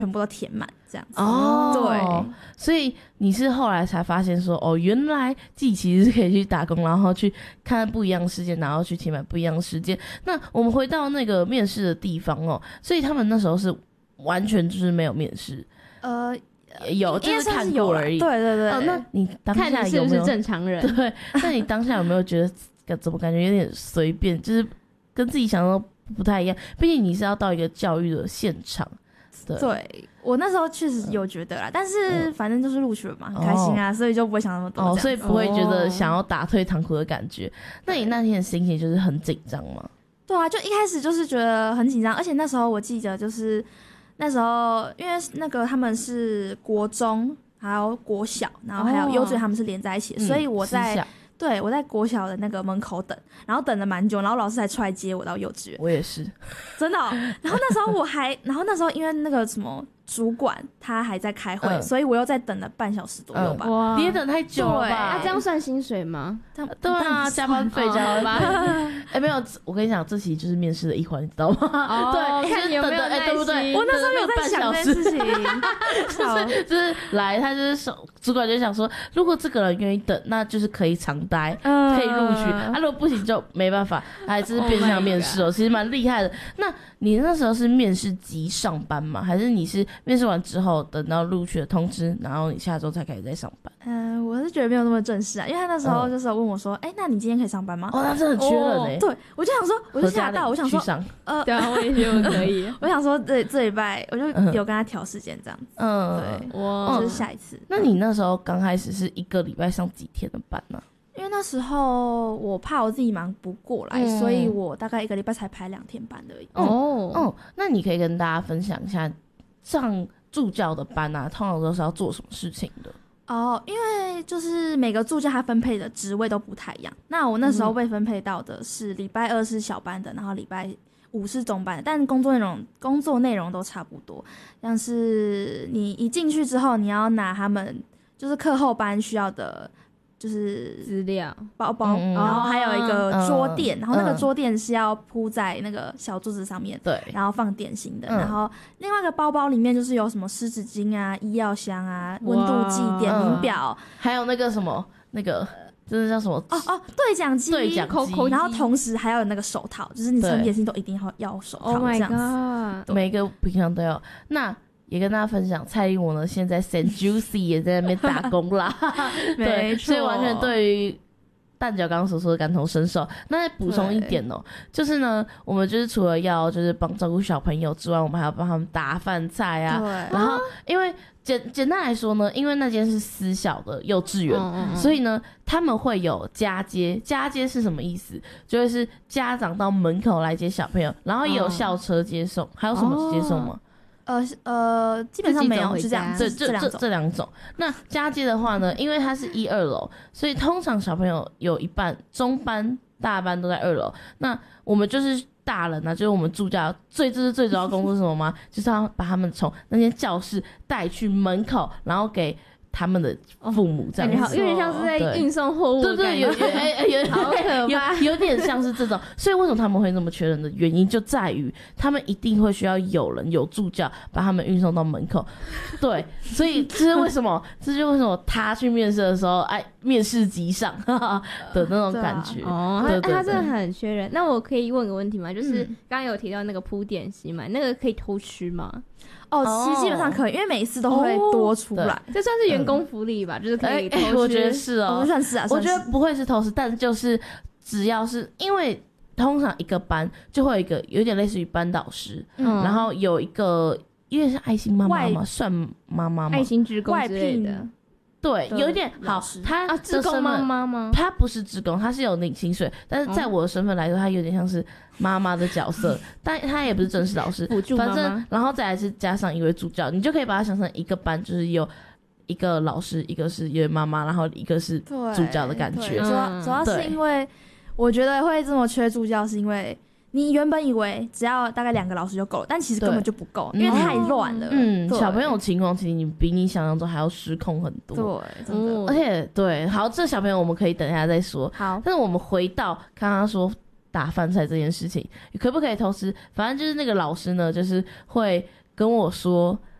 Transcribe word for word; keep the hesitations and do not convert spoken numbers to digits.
全部都填满这样子。 哦， 对， 所以你是后来才发现说，哦，原来自己其实是可以去打工，然后去看不一样的世界，然后去填满不一样的时间。那我们回到那个面试的地方哦，所以他们那时候是完全就是没有面试， 呃， 有就是看有过而已。 对对对。 哦，那你当看你是不是下有没有正常人？ 对？那你当下有没有觉得怎么感觉有点随便，就是跟自己想的不太一样？毕竟你是要到一个教育的现场。对， 对我那时候确实有觉得啦，但是反正就是录取了嘛，很开心啊，所以就不会想那么多。 哦，所以不会觉得想要打退堂鼓的感觉。那你那天的心情就是很紧张吗？ 对啊，就一开始就是觉得很紧张，而且那时候我记得就是那时候因为那个他们是国中还有国小，然后还有幼稚园他们是连在一起的，所以我在对我在国小的那个门口等，然后等了蛮久，然后老师才出来接我到幼稚园。 我也是， 真的哦。然后那时候我还，然后那时候因为那个什么主管他还在开会， 嗯所以我又再等了半小时左右吧。 哇， 你也等太久了吧？ 那这样算薪水吗？ 对啊，加班费加班费。哎，没有，我跟你讲，这其实就是面试的一环，你知道吗？ 哦， 对， 看你有没有耐心。 对不对？ 我那时候有在想这件事情， 就是就是来，他就是主管就想说，如果这个人愿意等，那就是可以常待，可以录取。啊，如果不行就没办法，还是变相面试哦，其实蛮厉害的。那你那时候是面试即上班吗？还是你是面试完之后等到录取的通知，然后你下周才开始在上班？ 嗯、呃，我是觉得没有那么正式啊，因为他那时候就是问我说，哎、嗯欸，那你今天可以上班吗？ 哦，那真的很缺人哎、欸。 对，我就想说，我就吓到，我想说， 呃，对啊，我也觉得可以。 我想说这这礼拜我就有跟他调时间这样子。嗯，对，哇，就是下一次。 那你那时候刚开始是一个礼拜上几天的班呢、啊？ 因为那时候我怕我自己忙不过来，嗯、所以我大概一个礼拜才排两天班而已。 哦哦，那你可以跟大家分享一下上助教的班啊，通常都是要做什么事情的？ 哦，因为就是每个助教他分配的职位都不太一样。那我那时候被分配到的是礼拜二是小班的，然后礼拜五是中班的，但工作内容工作内容都差不多。像是你一进去之后，你要拿他们就是课后班需要的。就是资料包包、嗯，然后还有一个桌垫、嗯，然后那个桌垫是要铺在那个小桌子上面，对、嗯，然后放点心的、嗯。然后另外一个包包里面就是有什么湿纸巾啊、医药箱啊、温度计、点名表、嗯， 还有那个什么那个。这是叫什么？ 哦哦，对讲机， 对讲机， 然后同时还有那个手套，就是你吃点心都一定要要手套这样子。 Oh my god， 每个平常都有。那也跟大家分享，蔡依我呢现在 Saint Juicy 也在那边打工啦，对，所以完全对于蛋饺刚刚所说的感同身受。那再补充一点哦、喔，就是呢，我们就是除了要就是帮照顾小朋友之外，我们还要帮他们打饭菜啊。然后因为简简单来说呢，因为那间是私小的幼稚园、嗯，所以呢他们会有家接。家接是什么意思？就是家长到门口来接小朋友，然后也有校车接送。还有什么接送吗？ 呃呃，基本上没有，是这样， 这这这这两种。那家接的话呢，因为它是一二楼，所以通常小朋友有一半中班、大班都在二楼。那我们就是大人啊，就是我们助教最这是最主要工作是什么吗？就是要把他们从那间教室带去门口，然后给他们的父母这样子， 有点像是在运送货物， 对对，有有哎有好可怕， 有有点像是这种。所以为什么他们会那么缺人的原因，就在于他们一定会需要有人有助教把他们运送到门口。对，所以这是为什么，这就是为什么他去面试的时候，哎，面试即上的那种感觉。 哦，他他真的很缺人。那我可以问个问题吗？就是刚刚有提到那个铺点心嘛，那个可以偷吃吗？ 哦，其实基本上可以，因为每次都会多出来， 哦、这算是员工福利吧？嗯、就是可以偷吃、 欸欸，我觉得是哦， 哦算是啊， 我觉得不会是偷吃，但就是只要是因为通常一个班就会有一个有点类似于班导师，嗯，然后有一个有点是爱心妈妈吗？算妈妈吗？ 爱心职工之类的。 对，有一点好，他啊，志工妈妈吗？ 他不是志工，他是有领薪水，但是在我的身份来说，他有点像是妈妈的角色，但他也不是正式老师， 辅助妈妈。 反正，然后再来是加上一位助教，你就可以把它想成一个班，就是有一个老师，一个是一位妈妈，然后一个是助教的感觉。 主要主要是因为我觉得会这么缺助教，是因为。你原本以为只要大概两个老师就够了，但其实根本就不够，因为太乱了。 嗯，小朋友情况其实你比你想象中还要失控很多。 对，真的。 嗯、而且对，好，这小朋友我们可以等一下再说。 好， 但是我们回到刚刚说打饭菜这件事情，可不可以偷吃？反正就是那个老师呢，就是会跟我说，